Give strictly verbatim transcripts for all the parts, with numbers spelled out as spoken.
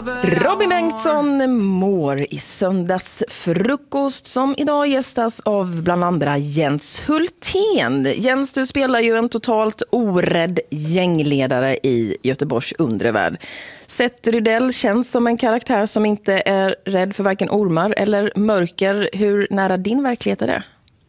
Robin Bengtsson mår i söndagsfrukost som idag gästas av bland andra Jens Hultén. Jens, du spelar ju en totalt orädd gängledare i Göteborgs undre värld. Seth Rydell känns som en karaktär som inte är rädd för varken ormar eller mörker. Hur nära din verklighet är det?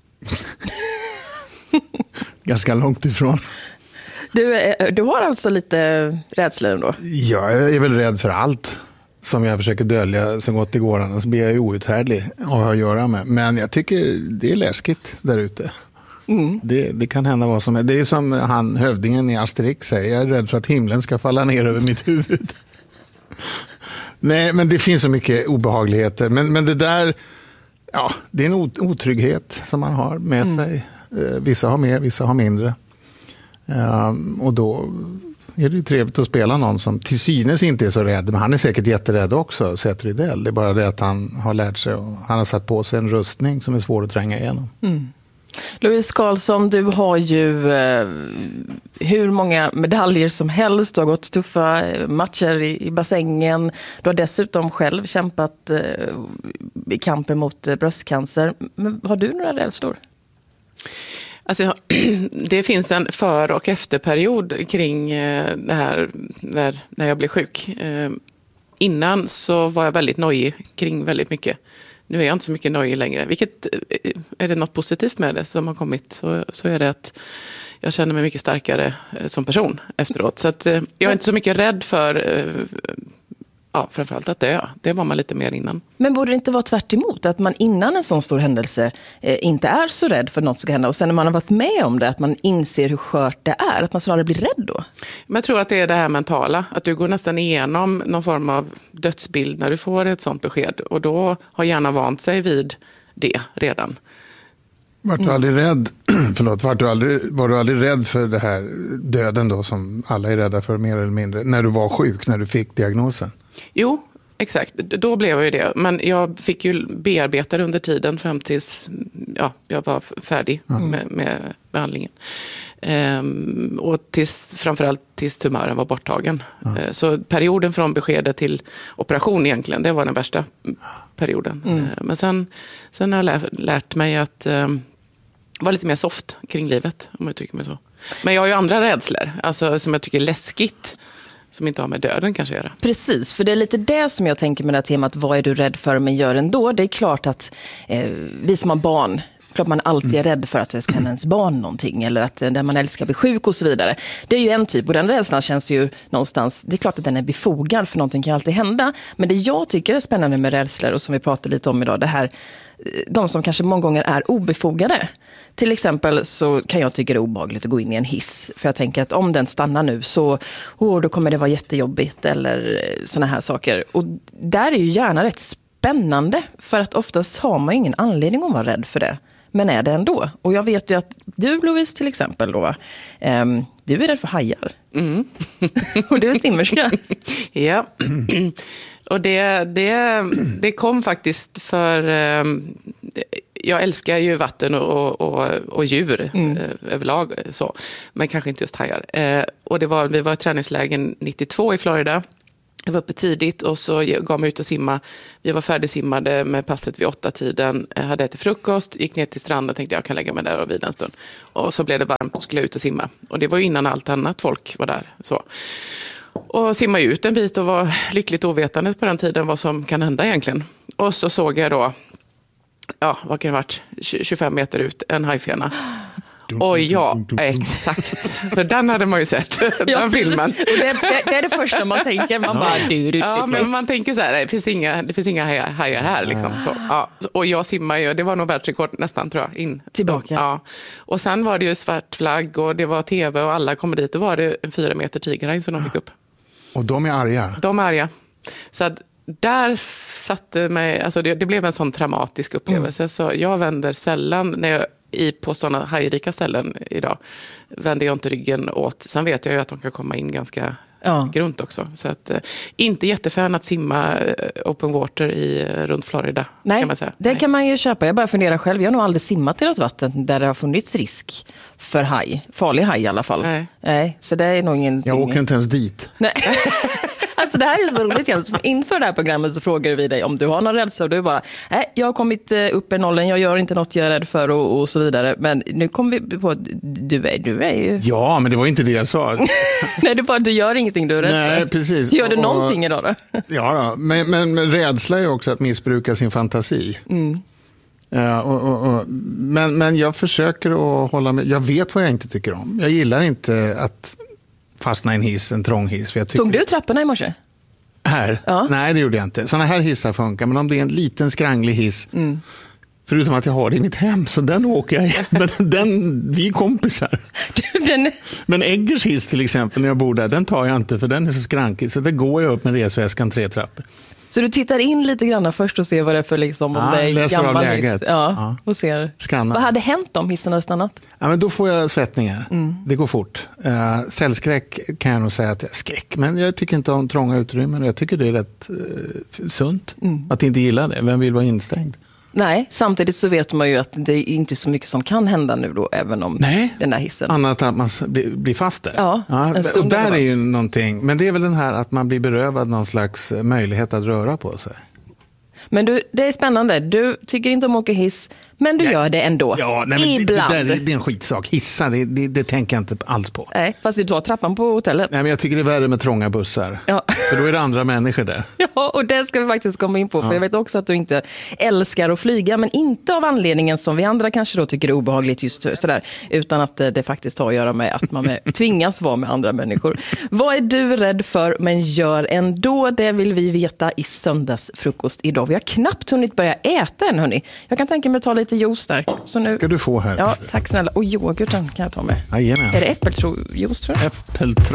Ganska långt ifrån. Du, är, du har alltså lite rädsla ändå? Jag är väl rädd för allt som jag försöker dölja så gott det går, annars blir jag ju outhärdlig att ha att göra med. Men jag tycker det är läskigt där ute. Mm. Det, det kan hända vad som är. Det är som han, hövdingen i Asterix säger, jag är rädd för att himlen ska falla ner över mitt huvud. Nej, men det finns så mycket obehagligheter. Men, men det där, ja, det är en otrygghet som man har med mm. sig. Vissa har mer, vissa har mindre. Um, och då är det ju trevligt att spela någon som till synes inte är så rädd, men han är säkert jätterädd också, Seth Rydell. Det är bara det att han har lärt sig och han har satt på sig en rustning som är svår att tränga igenom. Mm. Louise Karlsson, du har ju eh, hur många medaljer som helst. Du har gått tuffa matcher i, i bassängen. Du har dessutom själv kämpat eh, i kampen mot eh, bröstcancer. Men har du några rädslor? Alltså, det finns en för- och efterperiod kring det här när, när jag blev sjuk. Innan så var jag väldigt nojig kring väldigt mycket. Nu är jag inte så mycket nojig längre. Vilket är det något positivt med det som har kommit, så, så är det att jag känner mig mycket starkare som person efteråt. Så att jag är inte så mycket rädd för... Ja, framförallt att dö. Det var man lite mer innan. Men borde det inte vara tvärt emot? Att man innan en sån stor händelse eh, inte är så rädd för något som ska hända. Och sen när man har varit med om det, att man inser hur skört det är. Att man snarare blir rädd då? Men jag tror att det är det här mentala. Att du går nästan igenom någon form av dödsbild när du får ett sånt besked. Och då har hjärnan vant sig vid det redan. Var du aldrig rädd, förlåt, var du aldrig, var du aldrig rädd för det här döden då som alla är rädda för mer eller mindre? När du var sjuk, när du fick diagnosen? Jo, exakt. Då blev jag ju det. Men jag fick ju bearbeta det under tiden fram tills ja, jag var färdig mm. med, med behandlingen. Ehm, och tills, framförallt tills tumören var borttagen. Mm. Ehm, så perioden från beskedet till operation egentligen, det var den värsta perioden. Mm. Ehm, men sen, sen har jag lärt, lärt mig att um, vara lite mer soft kring livet, om jag tycker mig så. Men jag har ju andra rädslor, alltså, som jag tycker är läskigt. Som inte har med döden kanske göra. Precis, för det är lite det som jag tänker med det här temat. Vad är du rädd för men gör ändå? Det är klart att eh, vi som har barn, klart man alltid är rädd för att det ska hända ens barn någonting. Eller att den man älskar blir sjuk och så vidare. Det är ju en typ och den rädslan känns ju någonstans, det är klart att den är befogad för någonting kan alltid hända. Men det jag tycker är spännande med rädslor och som vi pratar lite om idag, det här, de som kanske många gånger är obefogade. Till exempel så kan jag tycka det är obehagligt att gå in i en hiss. För jag tänker att om den stannar nu så oh, då kommer det vara jättejobbigt eller såna här saker. Och där är ju gärna rätt spännande för att oftast har man ingen anledning att vara rädd för det. Men är det ändå. Och jag vet ju att du, Louise, till exempel då, um, du är rädd för hajar. Mm. Och du är simmerska. Ja. Och det, det, det kom faktiskt för... Um, jag älskar ju vatten och, och, och djur mm. eh, överlag, så. Men kanske inte just hajar. Eh, och det var, vi var i träningslägen nittiotvå i Florida. Jag var uppe tidigt och så gav mig ut och simma. Vi var färdigsimmade med passet vid åtta tiden. Jag hade ätit frukost, gick ner till stranden och tänkte jag kan lägga mig där och vila en stund. Och så blev det varmt och skulle ut och simma. Och det var ju innan allt annat folk var där. Så. Och simma ut en bit och var lyckligt ovetandes på den tiden vad som kan hända egentligen. Och så såg jag då, ja, vad kan det ha varit, tjugofem meter ut, en hajfena. Oj, ja, exakt. För den hade man ju sett, den ja, filmen. Det, det är det första man tänker, man bara... Du, du, ja, men man tänker så här, det finns inga, det finns inga hajar, hajar här. Liksom. Så, ja. Och jag simmar ju, det var nog världsrekord nästan, tror jag. In. Tillbaka. Ja. Och sen var det ju svart flagg och det var tv och alla kom dit. Då var det en fyra meter tigerhaj som de fick upp. Och de är arga? De är arga. Så att där satte mig, alltså det, det blev en sån traumatisk upplevelse. Mm. Så jag vänder sällan när jag i på sådana hajrika ställen idag vänder jag inte ryggen åt. Sen vet jag ju att de kan komma in ganska ja. grunt också. Så att eh, inte jättefän att simma eh, open water i runt Florida. Nej, kan man säga. det Nej. kan man ju köpa. Jag bara funderar själv. Jag har nog aldrig simmat i något vatten där det har funnits risk för haj. Farlig haj i alla fall. Nej. Nej, så det är nog ingenting. Jag åker inte ens dit. Nej. Alltså det här är så roligt, Jens. Inför det här programmet så frågar vi dig om du har någon rädsla och du bara, nej, jag har kommit upp i nollen, jag gör inte något jag är rädd för och, och så vidare. Men nu kom vi på att du är, du är ju... Ja, men det var inte det jag sa. Nej, det är bara att du gör ingenting du är rädd för. Nej, precis. Gör du och, någonting idag då? Ja, då. Men, men, men rädsla är också att missbruka sin fantasi. Mm. Ja, och, och, och, men, men jag försöker att hålla med. Jag vet vad jag inte tycker om. Jag gillar inte att fastna i en hiss, en trång hiss. För jag tycker... Tog du trapporna i morse? Här? Ja. Nej, det gjorde jag inte. Sådana här hissar funkar, men om det är en liten skranglig hiss, mm. förutom att jag har det i mitt hem, så den åker jag i. Men den, vi är kompisar. den... Men Eggers hiss till exempel, när jag bor där, den tar jag inte för den är så skrankig. Så det går jag upp med resväskan tre trappor. Så du tittar in lite grann först och ser vad det är för liksom, om ja, det är gammal hiss. Ja, ja. Och ser. Skanna. Vad hade hänt om hissen hade stannat? Ja, men då får jag svettningar. Mm. Det går fort. Uh, cellskräck kan jag nog säga att jag är skräck. Men jag tycker inte om trånga utrymmen. Jag tycker det är rätt uh, sunt mm. att inte gilla det. Vem vill vara instängd? Nej, samtidigt så vet man ju att det är inte så mycket som kan hända nu då, även om Nej, den här hissen. Annat att man blir, blir fast där. Ja, ja, och där är ju någonting. Men det är väl den här att man blir berövad någon slags möjlighet att röra på sig. Men du, det är spännande. Du tycker inte om att åka hiss, men du nej. gör det ändå. Ja, nej, men ibland. Det, det, där, det är en skitsak. Hissar, det, det, det tänker jag inte alls på. Nej, fast du tar trappan på hotellet. Nej, men jag tycker det är värre med trånga bussar. Ja. För då är det andra människor där. Ja, och det ska vi faktiskt komma in på. För ja. jag vet också att du inte älskar att flyga, men inte av anledningen som vi andra kanske då tycker är obehagligt just sådär. Utan att det faktiskt har att göra med att man tvingas vara med andra människor. Vad är du rädd för, men gör ändå? Det vill vi veta i söndagsfrukost idag. Vi har knappt hunnit börja äta än, hörni. Jag kan tänka mig att ta lite juice där. Så nu... Ska du få här. Ja, tack snälla. Och yoghurten kan jag ta med. Jajamän. Är det äppeljuice, tror jag? Äppeltro.